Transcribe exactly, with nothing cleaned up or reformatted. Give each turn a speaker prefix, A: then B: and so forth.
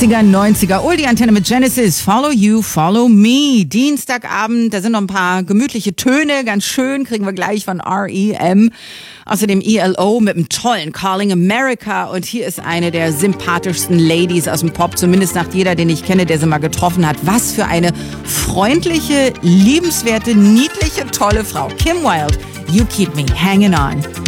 A: achtziger, neunziger, Oldie Antenne mit Genesis, Follow You, Follow Me. Dienstagabend, da sind noch ein paar gemütliche Töne, ganz schön, kriegen wir gleich von R E M. Außerdem E L O mit einem tollen Calling America. Und hier ist eine der sympathischsten Ladies aus dem Pop, zumindest nach jeder, den ich kenne, der sie mal getroffen hat. Was für eine freundliche, liebenswerte, niedliche, tolle Frau. Kim Wilde, You Keep Me Hanging On.